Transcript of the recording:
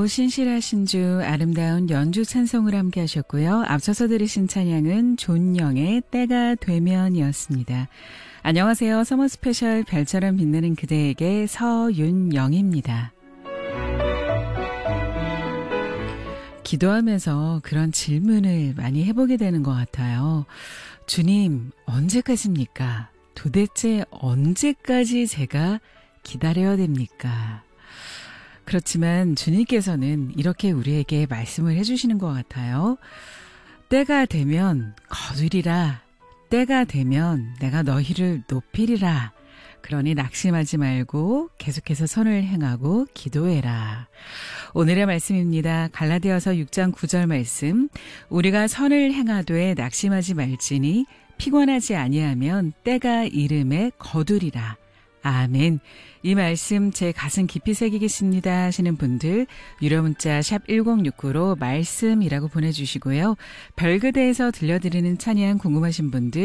맑고 신실하신 주 아름다운 연주 찬송을 함께 하셨고요. 앞서서 들으신 찬양은 존영의 때가 되면이었습니다. 안녕하세요. 서머 스페셜 별처럼 빛나는 그대에게 서윤영입니다. 기도하면서 그런 질문을 많이 해보게 되는 것 같아요. 주님, 언제까지입니까? 도대체 언제까지 제가 기다려야 됩니까? 그렇지만 주님께서는 이렇게 우리에게 말씀을 해주시는 것 같아요. 때가 되면 거두리라. 때가 되면 내가 너희를 높이리라. 그러니 낙심하지 말고 계속해서 선을 행하고 기도해라. 오늘의 말씀입니다. 갈라디아서 6장 9절 말씀. 우리가 선을 행하되 낙심하지 말지니 피곤하지 아니하면 때가 이름에 거두리라. 아멘. 이 말씀 제 가슴 깊이 새기겠습니다 하시는 분들 유료 문자 샵 1069로 말씀이라고 보내주시고요. 별그대에서 들려드리는 찬양 궁금하신 분들